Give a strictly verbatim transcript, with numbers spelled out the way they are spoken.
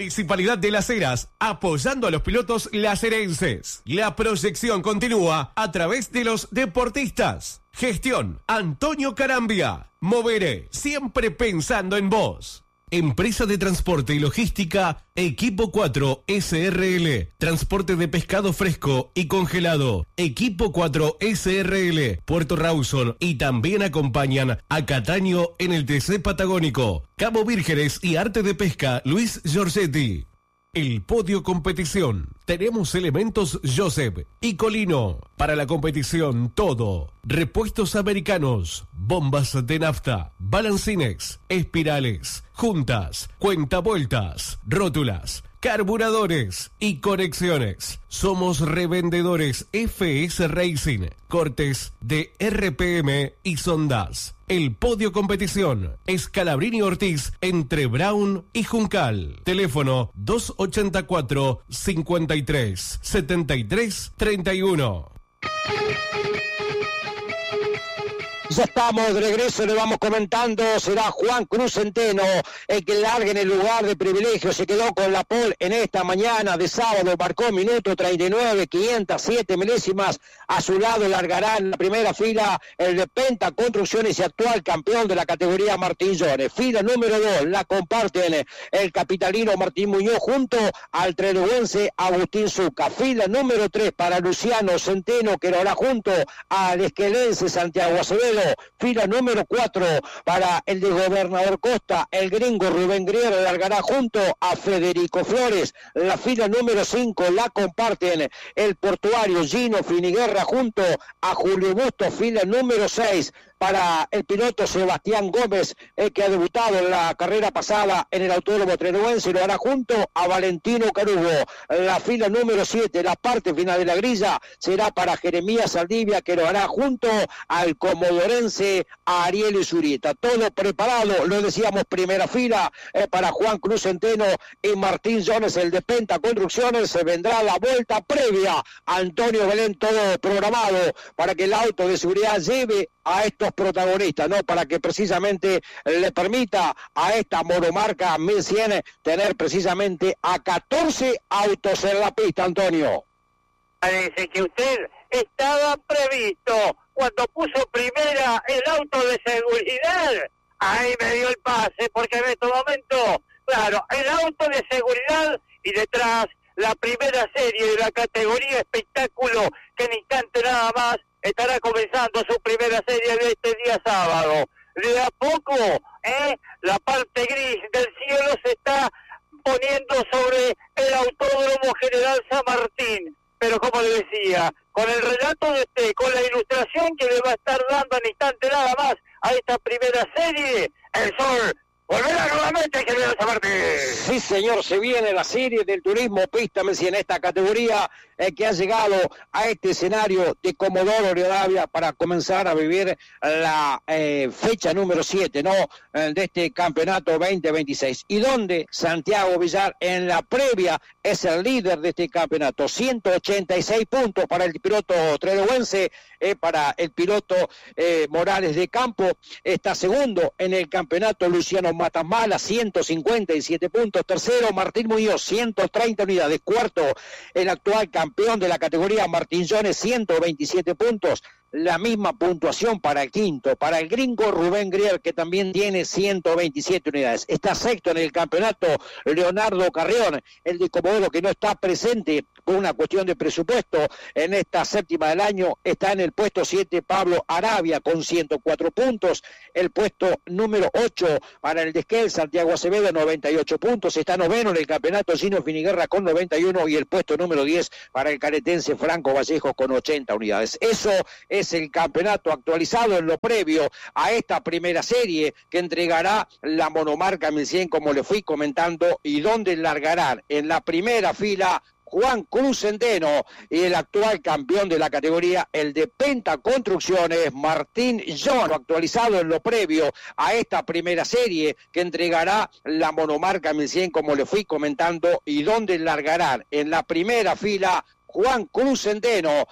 Municipalidad de Las Heras, apoyando a los pilotos lacerenses. La proyección continúa a través de los deportistas. Gestión, Antonio Carambia. Moveré, siempre pensando en vos. Empresa de Transporte y Logística, Equipo cuatro S R L. Transporte de pescado fresco y congelado. Equipo cuatro S R L. Puerto Rawson y también acompañan a Cataño en el T C Patagónico. Cabo Vírgenes y Arte de Pesca, Luis Giorgetti. El podio competición. Tenemos elementos Joseph y Colino. Para la competición, todo. Repuestos americanos, bombas de nafta, balancinex, espirales, juntas, cuentavueltas, rótulas, carburadores y conexiones. Somos revendedores F S Racing, cortes de R P M y sondas. El podio competición es Calabrini Ortiz entre Brown y Juncal. Teléfono dos ochenta y cuatro, cincuenta y tres, setenta y tres, treinta y uno. Ya estamos de regreso, le vamos comentando, será Juan Cruz Centeno el que largue en el lugar de privilegio, se quedó con la pole en esta mañana de sábado, marcó minuto treinta y nueve, quinientas siete milésimas, a su lado largará en la primera fila el de Penta Construcciones y actual campeón de la categoría Martín Jones. Fila número dos la comparten el capitalino Martín Muñoz junto al treneguense Agustín Zucca. Fila número tres para Luciano Centeno, que lo hará junto al esquelense Santiago Acevedo. Fila número cuatro para el de Gobernador Costa, el gringo Rubén Grier largará junto a Federico Flores. La fila número cinco la comparten el portuario Gino Finiguerra junto a Julio Busto. Fila número seis para el piloto Sebastián Gómez, el que ha debutado en la carrera pasada en el Autódromo Treneguense, lo hará junto a Valentino Carugo. La fila número siete, la parte final de la grilla, será para Jeremías Saldivia, que lo hará junto al comodorense Ariel Zurieta. Todo preparado, lo decíamos, primera fila eh, para Juan Cruz Centeno y Martín Jones, el de Penta Construcciones. Se vendrá la vuelta previa. Antonio Belén, todo programado para que el auto de seguridad lleve a estos protagonistas, ¿no? Para que precisamente le permita a esta monomarca mil cien tener precisamente a catorce autos en la pista, Antonio. Parece que usted estaba previsto cuando puso primera el auto de seguridad. Ahí me dio el pase, porque en este momento, claro, el auto de seguridad y detrás la primera serie de la categoría espectáculo, que en instante nada más estará comenzando su primera serie de este día sábado. De a poco, ¿eh? la parte gris del cielo se está poniendo sobre el Autódromo General San Martín. Pero como le decía, con el relato de este, con la ilustración que le va a estar dando en instante nada más a esta primera serie, el sol volverá nuevamente al General San Martín. Sí, señor, se viene la serie del turismo pista Messi en esta categoría eh, que ha llegado a este escenario de Comodoro Rivadavia para comenzar a vivir la eh, fecha número siete, ¿no? Eh, de este campeonato veinte veintiséis. Y donde Santiago Villar en la previa es el líder de este campeonato. ciento ochenta y seis puntos para el piloto treneguense, eh, para el piloto eh, Morales de Campo. Está segundo en el campeonato Luciano Matamala, ciento cincuenta y siete puntos. Tercero, Martín Muñoz, ciento treinta unidades. Cuarto, el actual campeón de la categoría Martín Jones, ciento veintisiete puntos. La misma puntuación para el quinto, para el gringo Rubén Grier, que también tiene ciento veintisiete unidades. Está sexto en el campeonato Leonardo Carrión, el de Comodoro, que no está presente por una cuestión de presupuesto en esta séptima del año. Está en el puesto siete Pablo Arabia con ciento cuatro puntos. El puesto número ocho para el de Esquel, Santiago Acevedo, noventa y ocho puntos. Está noveno en el campeonato Gino Finiguerra con noventa y uno, y el puesto número diez para el caretense Franco Vallejo con ochenta unidades. Eso es el campeonato actualizado en lo previo a esta primera serie que entregará la monomarca mil cien, como le fui comentando, y donde largarán en la primera fila Juan Cruz Centeno y el actual campeón de la categoría, el de Penta Construcciones, Martín Jones, actualizado en lo previo a esta primera serie que entregará la monomarca mil cien, como le fui comentando, y donde largarán en la primera fila Juan Cruz Centeno